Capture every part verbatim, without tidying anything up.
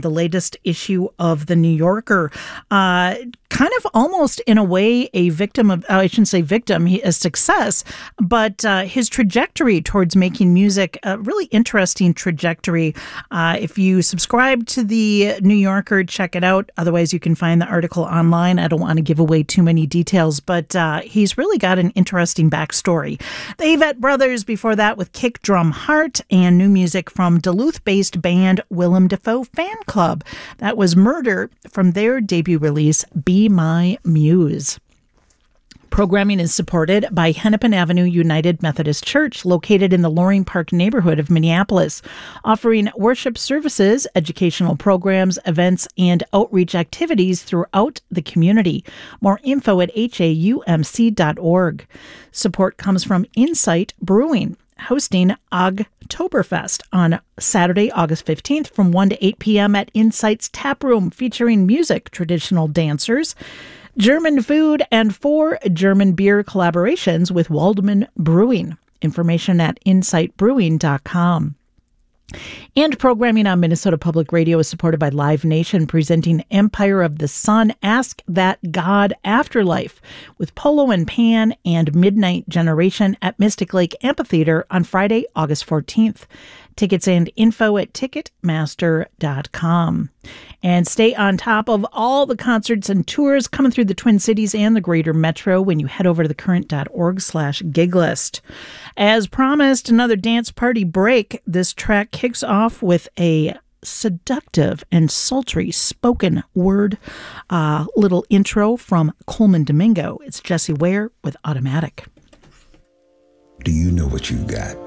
the latest issue of The New Yorker. Uh, kind of almost in a way a victim of, oh, I shouldn't say victim, he, a success, but uh, his trajectory towards making music, a really interesting trajectory. Uh, if you subscribe to The New Yorker, check it out. Otherwise, you can find the article online. I don't want to give away too many details, but uh, he's really got an interesting backstory. The Avett Brothers before that with Kick Drum Heart, and new music from Duluth-based band Willem Dafoe Fan Club. That was Murder from their debut release, Be My Muse. Programming is supported by Hennepin Avenue United Methodist Church, located in the Loring Park neighborhood of Minneapolis, offering worship services, educational programs, events, and outreach activities throughout the community. More info at H A U M C dot org. Support comes from Insight Brewing, hosting Ogtoberfest on Saturday, August fifteenth from one to eight p.m. at Insight's Tap Room, featuring music, traditional dancers, German food, and four German beer collaborations with Waldman Brewing. Information at insight brewing dot com. And programming on Minnesota Public Radio is supported by Live Nation, presenting Empire of the Sun, Ask That God Afterlife, with Polo and Pan and Midnight Generation at Mystic Lake Amphitheater on Friday, August fourteenth. Tickets and info at ticketmaster dot com. And stay on top of all the concerts and tours coming through the Twin Cities and the greater metro when you head over to thecurrent.org slash gig list. As promised, another dance party break. This track kicks off with a seductive and sultry spoken word uh, little intro from Coleman Domingo. It's Jesse Ware with Automatic. Do you know what you've got?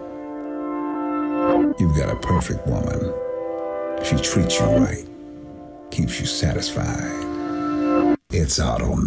You've got a perfect woman. She treats you right, keeps you satisfied. It's Automatic.